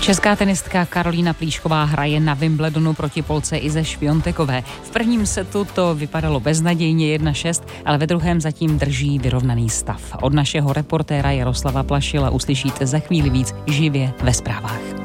Česká tenistka Karolína Plíšková hraje na Wimbledonu proti Polce Ize Świątekové. V prvním setu to vypadalo beznadějně 1-6, ale ve druhém zatím drží vyrovnaný stav. Od našeho reportéra Jaroslava Plašila uslyšíte za chvíli víc živě ve zprávách.